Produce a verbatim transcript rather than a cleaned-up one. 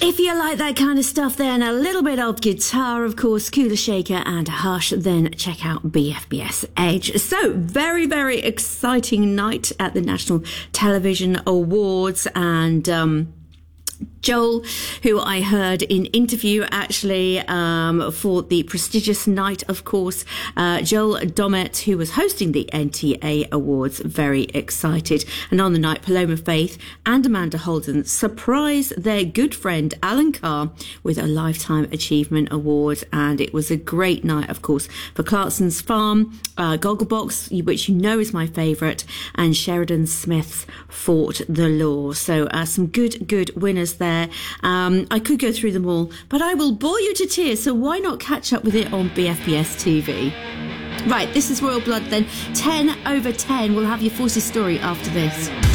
If you like that kind of stuff, then a little bit of guitar, of course, Kula Shaker and Hush, then check out B F B S Edge. So, very, very exciting night at the National Television Awards, and um Joel, who I heard in interview actually um, for the prestigious night, of course, uh, Joel Dommett, who was hosting the N T A Awards, very excited. And on the night, Paloma Faith and Amanda Holden surprised their good friend Alan Carr with a Lifetime Achievement Award. And it was a great night, of course, for Clarkson's Farm, uh, Gogglebox, which you know is my favourite, and Sheridan Smith's Fought the Law. So uh, some good, good winners there. Um, I could go through them all, but I will bore you to tears, so why not catch up with it on B F B S T V? Right, this is Royal Blood then. ten over ten. We'll have your forces story after this.